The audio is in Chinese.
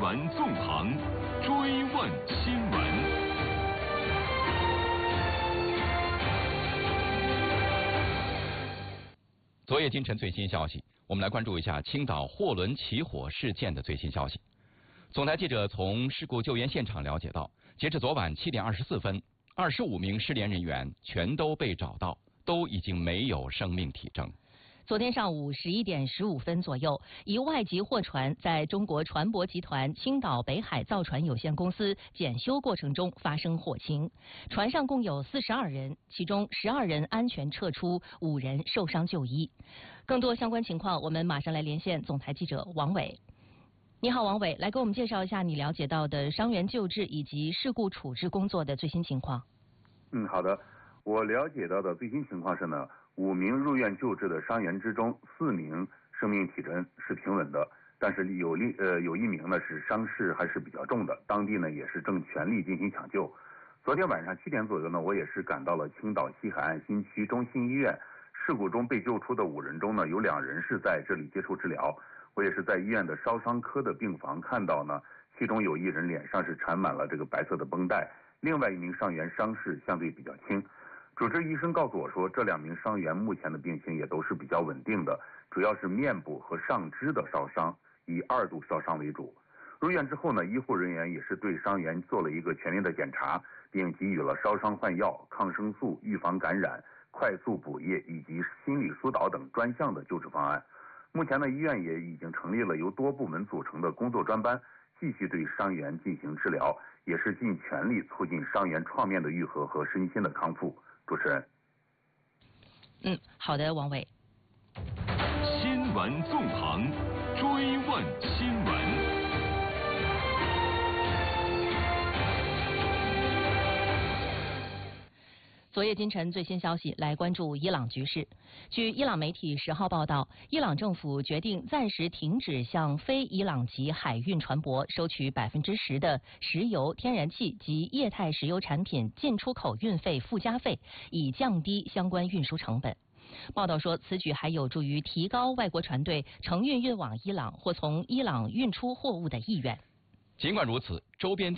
闻纵横，追问新闻。 昨夜今晨最新消息，我们来关注一下青岛货轮起火事件的最新消息。总台记者从事故救援现场了解到，截至昨晚7点24分，25名失联人员全都被找到，都已经没有生命体征。 昨天上午11点15分左右，一外籍货船在中国船舶集团青岛北海造船有限公司检修过程中发生火情，船上共有42人，其中12人安全撤出，5人受伤就医。更多相关情况，我们马上来连线总台记者王伟。你好，王伟，来给我们介绍一下你了解到的伤员救治以及事故处置工作的最新情况。 好的，我了解到的最新情况是呢，5名入院救治的伤员之中，4名生命体征是平稳的，但是有1名呢是伤势还是比较重的，当地呢也是正全力进行抢救。昨天晚上7点左右呢，我也是赶到了青岛西海岸新区中心医院。事故中被救出的5人中呢，有2人是在这里接受治疗。我也是在医院的烧伤科的病房看到呢，其中有1人脸上是缠满了这个白色的绷带，另外1名伤员伤势相对比较轻。主治医生告诉我说，这2名伤员目前的病情也都是比较稳定的，主要是面部和上肢的烧伤，以2度烧伤为主。入院之后呢，医护人员也是对伤员做了一个全面的检查，并给予了烧伤换药、抗生素、预防感染、快速补液以及心理疏导等专项的救治方案。目前呢，医院也已经成立了由多部门组成的工作专班，继续对伤员进行治疗，也是尽全力促进伤员创面的愈合和身心的康复。主持人。 好的，王伟。 新闻纵横，追问新闻。 昨夜今晨最新消息，来关注伊朗局势。据伊朗媒体10号报道，伊朗政府决定暂时停止向非伊朗籍海运船舶收取10%的石油、天然气及液态石油产品进出口运费附加费，以降低相关运输成本。报道说，此举还有助于提高外国船队承运运往伊朗或从伊朗运出货物的意愿。 尽管如此，周边